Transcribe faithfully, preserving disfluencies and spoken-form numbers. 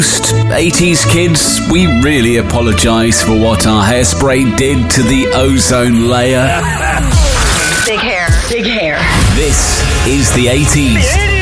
eighties kids, we really apologise for what our hairspray did to the ozone layer. Big hair. Big hair. This is the eighties.